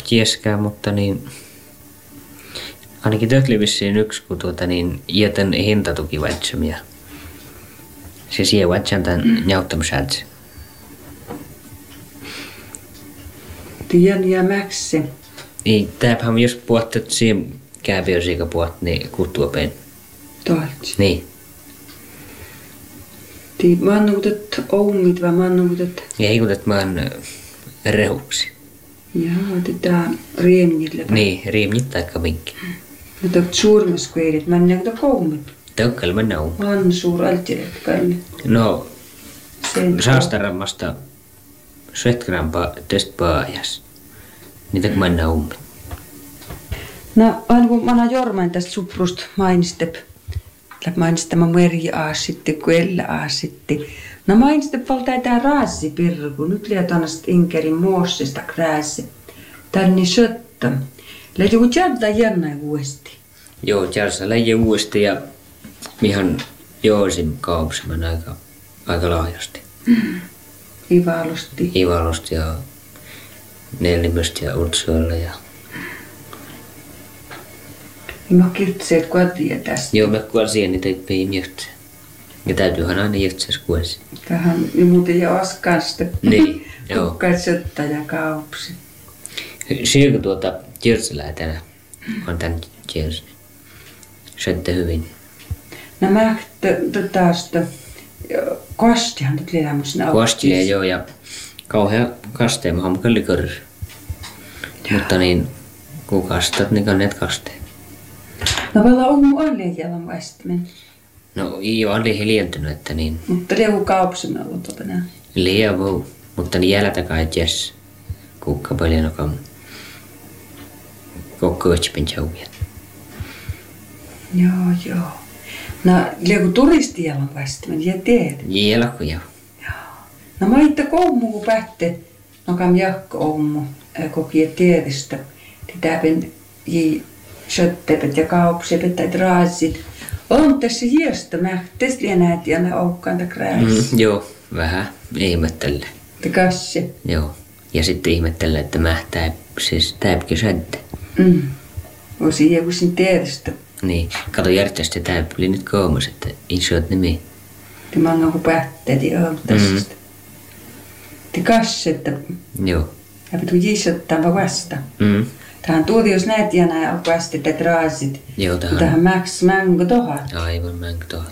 tieskää, mutta niin ainakin töhli vissiin yksi, kun jätän hintatuki vatsamia. Se siihen vatsan tämän njauttamisätsi. Tiedän ja mäksi. Niin, tämähän jos puhuttu, että siihen käypiösiika puhut, niin kuttuopein. Toaltsi. Niin. Mä annuutet oumit vai mä annuutet? Ei kun mä oon rehuksi. Jaa, tätä riemnille. Niin, riemnit taikka minkki. Mutta suurmaskuerit, mä näen tätä koumit. Tökkäl mennä uun. Mä annan suur altirekkaille. No, saastarammasta 7 grammaa tästä paajas. Niitä kun mennä uun. No, aina kun mä annan Jormain tästä suprusta mainistep. Mainistama meri aasitti, kun elle aasitti. No mainistep valtaa tää raasi pirru, kun nyt liian tonnaست inkerin muussista krääsi. Tänni söttä. Lähti kun tjältä jännä uudesti. Joo, tjältä lähti uudesti ja ihan joosin kaupseman aika laajasti. Ivalosti. Ivalosti ja Nellimöstä ja Utsuolla ja... Mä kirtseet kotia tästä. Joo, mä kuulen siihen, niin teippä ei miehtää. Ja täytyyhän aina jätsäs kuulisi. Tähän muuten jo oskasta. Niin, joo. Kukkaat söttä ja kaupsi. Syökö Tjörtselää tänään? On tän Tjörtselä. Sötte hyvin. No mä tästä kastihan nyt liitämyksenä. Kastia joo ja kauhea kasteen, mä oon kyllä körry. Mutta niin, kun kastat, niin kannet kasteen. No paljon on mun anlejalan vastimen. No ei ole alle hiljentynyt, että niin. Mutta liian kaupsimen ollut topena. Liian vau, mutta niin jältäkään et jäs. Kukka paljon okam. Kokko ötspin tjauvia. Joo. No liian turistijalan vastimen, ja teet. Jälkko joo. No mä itse koummu kun pähte. No kam jakko ommu. Koki teedestä. Täpen söttepet ja kaupsepet tai raasit. On tässä hiestä. Mä tesliä näet ja mä oukkaan kräässä. Joo, vähän ihmettellä. Te kasse. Joo. Ja sitten ihmettellä, että mä täypkö sädde. Osi jääkusin teedestä. Niin. Kato järjestästi täypyli nyt koomas, että ei syöt nimi. Te mangan kun pähteet ja on tästä. Te kasse, että... Joo. Ja pitu jiisottaa vasta. Tähän tuoti, jos näet ja näin alkuasti, että raasit. Joo, tähän mängo tohat. Aivan mängo tohat.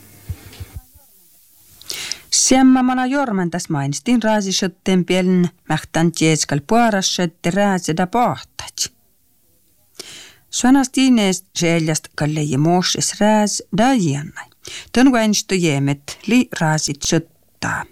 Semmamana Jorman tässä mainistin raasisotteen pielen mähtän tjeskal puarassa, että rääsedä pahtaji. Suonasti ineest seljast kalleji moosses rääs dajannai. Tön vainisto jeemet li raasit sottaa.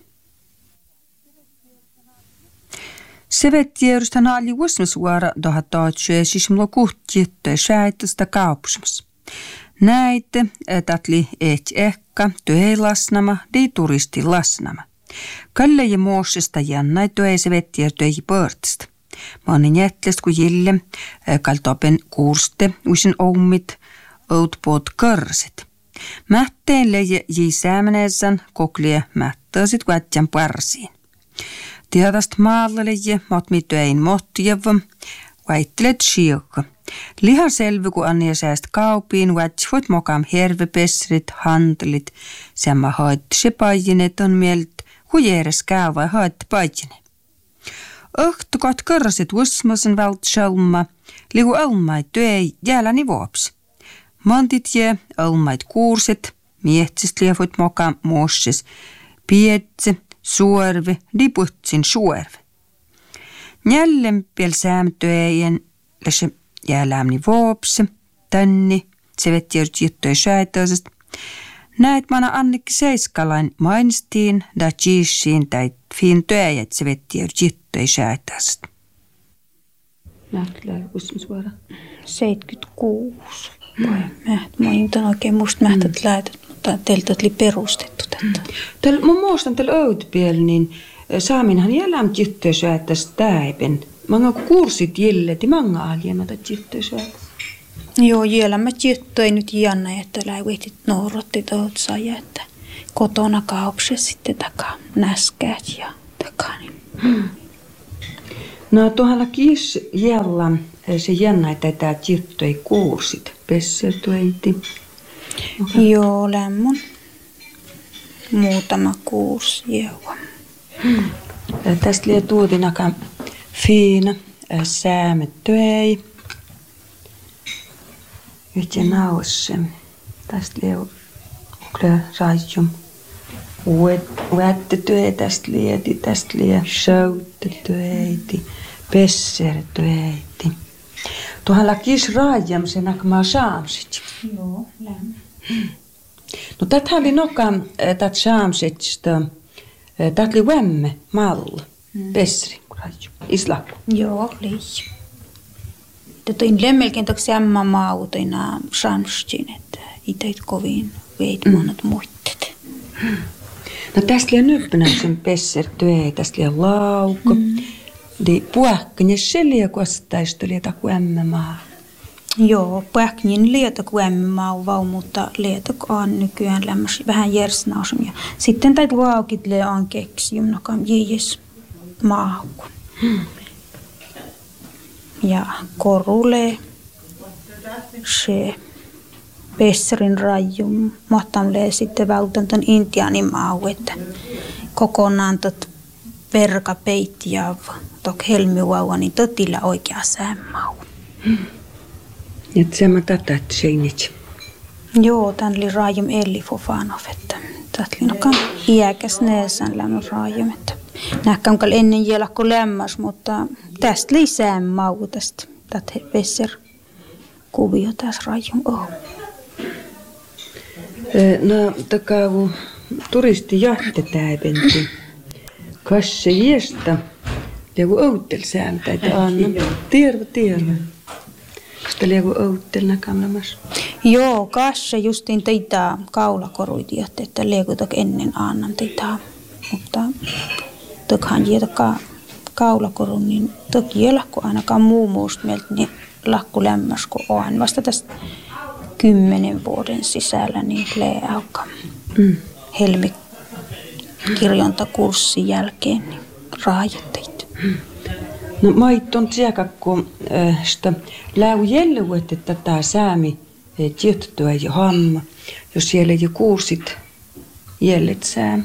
Se vettijärjestän ali vuosmasuara dohattaa tjöösismlo kuhtjittöä säätöstä kaupsumas. Näite tatli ehkä töi lasnama, di turisti lasnama. Kalle ja muussista jännai töi se vettijär töi pörtstä. Manin jätläst kun jille kaltopen kuurste uisin oumit outpoot körsit. Mätteen leije jisäämeneesän koklie mättäisit vaatjan parsiin. Tiedast maallaleje motmitöin mottjevum, vaittelet siukka. Lihan selvy, kun Anja sääst kaupiin, vatsvoit mokam hervepesrit, hantelit, semma haitti se pajinet on mielt, kun järes käyvä haitti pajine. Õhtukot kõrrasid võsmasen vält šalma, ligu õlmaid töi jääläni vuops. Mandit jää õlmaid kuurset, miehtsist lievut mokam muosses, pietse, suorvi, liputsin suorvi. Njällen piel säämtöjen läse jäälämni vuopse, tänni, se vettijärjt jittoi säätöisestä. Näet mana Annikki Seiskalain mainistiin, da jiissiin tai fiin töijät se vettijärjt jittoi säätöisestä. Nähtkö lähdökussin suora? 76. Mä en oikein musta mähtät lähetät, mutta teiltä oli perustettu tätä. Mä muistan tällä öytypiel, niin saaminhan jällämt jittoi säätöisestä täipen. Manga kurssit jilletti, manga aljemata jittoi säätöisestä. Joo, jällämä jittoi nyt jännä, että läivihtit noorotti tootsa ja että kotona kaupse sitten takaa näskäät ja takaa. Niin. No tuolla kiis jällä se jännä, että tämä tiettyi kuursit pesseltyöiti. Joo, lämmön. Muutama kuusi jeua. Tästä liian tuutinakaan fiina säämettöi. Yhtä nausse. Tästä liian rajum. Uättetyöi tästä liian shoutetyöiti. Pessertyöiti. Tuolla kis rajam sen akmaa saamsit. Joo, lämmön. No tätä oli nokan tät saamsetsista. Tät oli vämme mall. Pessri rajum. Islakku. Joo, liian. Toin lemmelkin toksi ämmä mautina saamstin, että itse kovin veit monet muittet. No tästä liian nyppänäisen pessertyöi, tästä liian laukko. De puhkinen selja kostaista lieta kuin ämmä maa. Joo, puhkinen lieta kuin ämmä maa vau, mutta lieta on nykyään lämmäs vähän järsnausum. Ja sitten täitä laukit on keksium, nokan jiis maahku. Ja korule se pesserin rajum. Mahtamle sitten vältän ton intianin maau, että kokonaan tot verka peitti ja tok helmiuaua, niin totilla oikea säämau. Että se mä tätä, että se ei niitä. Joo, tän oli rajum Elli Fofanov, että tätä oli nokan iäkäs neesän lämmön rajum, että nähkään kall ennen jelakko lämmäs, mutta tästä oli säämau tästä pesser kuvio tässä rajum on. No, takaavu turisti jahtetääpenti. Kas se jästä, liiku outel säältäitä anna. Terve. Kas te liiku outel näkämmämässä? Joo, kas se justiin teitä kaulakoruiti, että liiku tok ennen annan teitä. Mutta tokhan jätäkään kaulakorun, niin toki ei lakku ainakaan muu muusta mieltä, niin lakku lämmäs kun on. Vasta tästä 10 vuoden sisällä niin leeauka. Helmikirjontakurssin jälkeen niin raajatteita. No maitton tsiakakko sitä läu jelluet, että tämä säämi tiettyä jo hamma, jos siellä jo kuursit jellet sääm.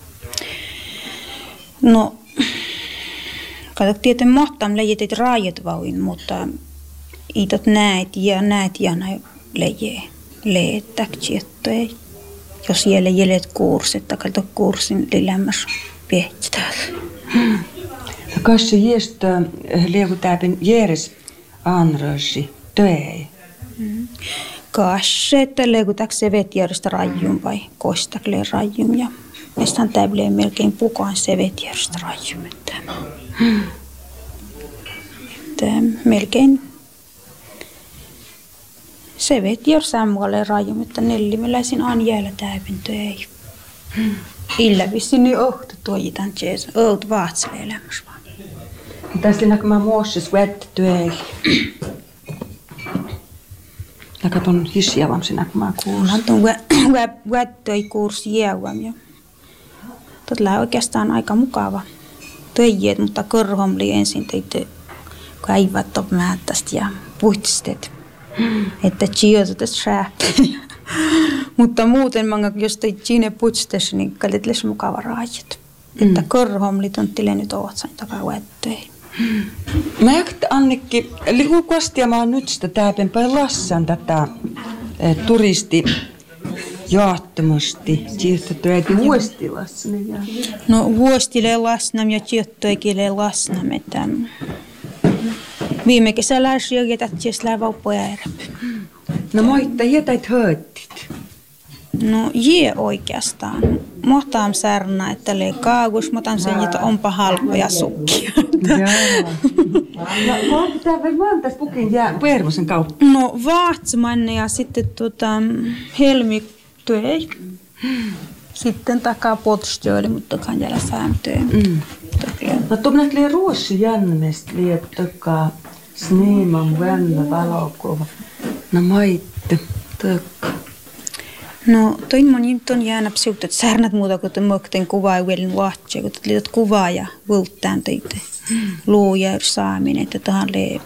No, kato tieten mahtam leijetit raajat vauin, mutta itot näet ja näin leettäk tiettyä. Jos siellä jelet kuurset, kato kurssin lämmäs piehtää. Kas se jästä liekutääpin järes anrasi töi. Kas se, että liekutääk se vetjärjestä rajum vai kostakle rajum ja mestan täblee melkein pukaan se vetjärjestä rajum. Että melkein se vetjär sammalle rajum, että nellimeläisin on jäällä täypin töi. Illa vissiin niin ohtu tuojitan jees, oot vaatselle elämässä vaan. Tässä näkymä muossis vettyöi. Näköton hisjavam se näkymä kuusi. On tuon vettöi kurssi jäävam ja totella oikeastaan aika mukava töijet, mutta korhomli ensin teitä kaivat top määttästä ja puhtistet. Että chiotutet sääppiä. Mutta muuten jos toi chine puhtistes, niin kallitlesi mukava raajat. Että korhomli tonttile nyt ootsain takaa vettöi. Mä jäktä Annikki, liukastia mä oon nyt sitä tääpenpäin lassan tätä turisti jaattomasti. Tietty äiti vuosti lassan. No vuostille lasnam ja tiettyikille lasnam, että viime kesällä jo jätät lää vauppoja eräpy. No moitta, jätäit hööttit. No jee oikeastaan. Mohtaam särnä, että lee kaagus, motan sen, että onpa halpoja sukkia. No voittaa vaan tästä pukin jää Pervosen kautta. No vaatsamanne ja sitten helmityöi. Sitten takaa potstööli, mutta kan jäällä sääntöön. No tuommoinen lee ruossi jännämest liettökaa sniiman vänne valokuva. No maitte, tökkä. No toin moni ton jäänä psiut, että särnät muuta kuin mökten kuvaa ja vielä vaatsia, kun liitot kuvaa ja vulttään teitä. luujäyr saaminen, että tähän lee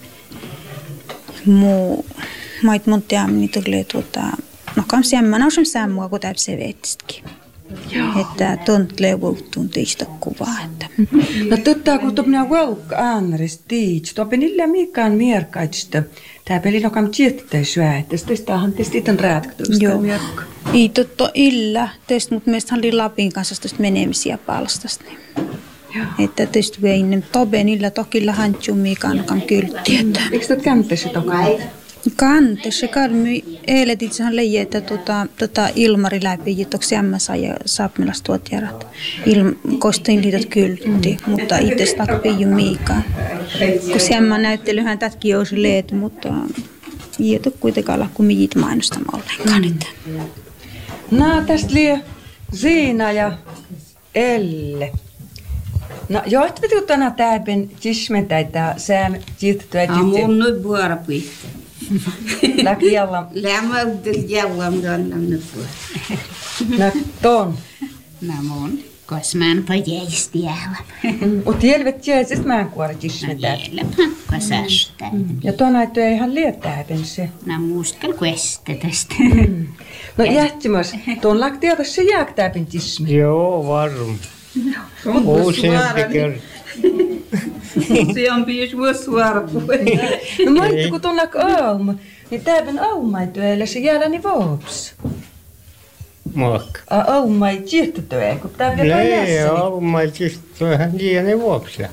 muu mait mun tiamni tulee no kam semmana on sammua kuin täpse veetistäkin. Että tontlee vuottuun teistä kuvaa. Että. No totta, kun tuopina vaukka äänäristä tiits, tuopin illa mikään mierkaitsta. Tää peli nokam tietää syötä, tästähän tietysti itän räätkätystä mierkka. Ei totta illa, tästä, mutta meistä oli Lapin kanssa tästä menemisiä palstasta. Että tästä vein toben illa tokilla hantju mikaan kam kyltti. Eikö tuot kämpäsi tokaan? Kantes se kalmi eilet itsehän leijä, että Ilmari läpi jitoksi ämmässä ja saapmilas tuotjarat. Kostin liitot kyltti, mutta itse stappii ju miikaan. Kun semmän näyttelyhän tätkin jousi leet, mutta ei ole kuitenkaan lakku miit mainostama ollenkaan. No tästä lie Siina ja Elle. No johtavat jutana täypen tismentäitä sääm jittyä jittyä. Mun nyt vuorapui. Läki jalla. Lämmä uudel jalla on nyt vuora. No ton. No mun. Kos mä en pajeisti jäällä. Mut jelvet jäisit mä en kuora tismentäitä. Jäläpä, kos ästä. Ja tuon näyttö ei ihan lietäypen se. No muistel kueste tästä. No jättimäs, tuon laktiota se jääktääpen tismen. Joo, varm. Useampi kerta. Useampi jos vuosi suora puhe. No maittu kun tuon lak auma, niin täypen aumaityöllä se jäällä vuops. Muokka. Aumai jihtytyö, kun täypen on Ei, jässäni. almaitista vähän liian vuoksia.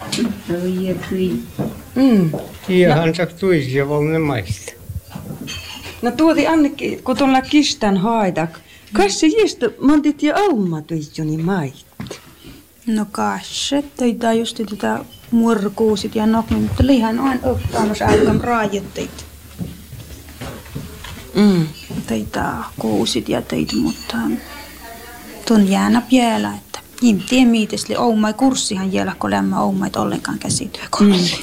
Ihan saaks tuisia volne maista. No tuoti Annikki, kun tuolla kistan haidak. Kas se jistu, mantit ja aumatuijuni mait. No kanske, töitä just tätä murkuusit ja nokmi, mutta lihan on ottanut aikaan raajatteita. Töitä kuusit ja töitä, mutta tuon jäänä vielä, että en tiedä miitesli oumai kurssihan jäljellä, kun lämmä oumait ollenkaan käsityä kohdalla.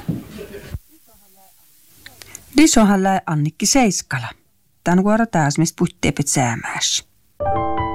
Lisohalla Annikki Seiskala. Tän vuoro taas mistä puhtteepet säämääs.